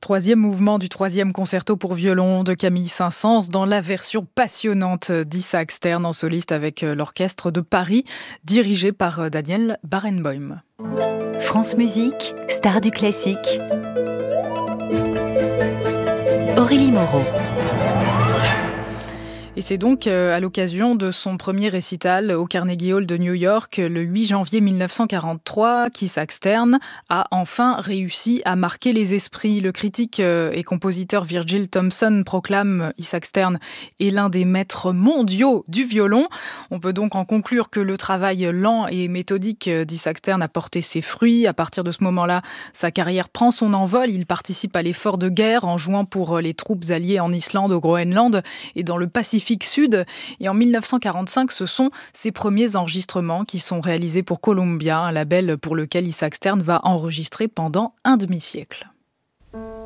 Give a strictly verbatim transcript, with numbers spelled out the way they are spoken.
troisième mouvement du troisième concerto pour violon de Camille Saint-Saëns dans la version passionnante d'Isaac Stern en soliste avec l'orchestre de Paris dirigé par Daniel Barenboim. France Musique, star du classique. Aurélie Moreau. Et c'est donc à l'occasion de son premier récital au Carnegie Hall de New York le huit janvier mille neuf cent quarante-trois qu'Isaac Stern a enfin réussi à marquer les esprits. Le critique et compositeur Virgil Thomson proclame Isaac Stern est l'un des maîtres mondiaux du violon. On peut donc en conclure que le travail lent et méthodique d'Isaac Stern a porté ses fruits. À partir de ce moment-là, sa carrière prend son envol. Il participe à l'effort de guerre en jouant pour les troupes alliées en Islande, au Groenland et dans le Pacifique Sud. Et en mille neuf cent quarante-cinq, ce sont ses premiers enregistrements qui sont réalisés pour Columbia, un label pour lequel Isaac Stern va enregistrer pendant un demi-siècle.